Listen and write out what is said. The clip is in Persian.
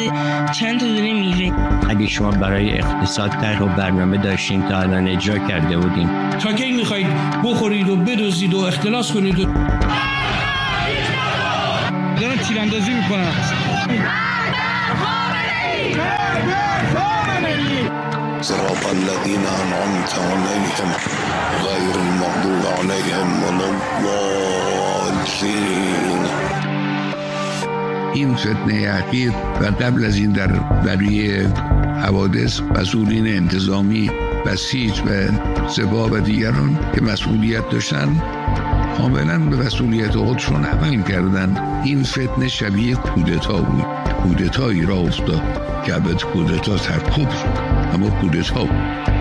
چند تا دونه میوه. اگه شما برای اقتصاد طرح و برنامه داشتین تا الان اجرا کرده بودین. تا کی میخواید بخورید و بدزدید و اختلاس کنید دارن تیراندازی میکنن. صراط الذين أنعمت عليهم غير المغضوب عليهم ولا الضالين. این فتنه عقید و قبل از این برای حوادث مسئولین انتظامی بسیج و سپاه و دیگران که مسئولیت داشتن کاملا به مسئولیت خودشون عمل کردن. این فتنه شبیه کودتا بود. کودتایی را افتاد که البته کودتا ترکوب شد اما کودتا بود.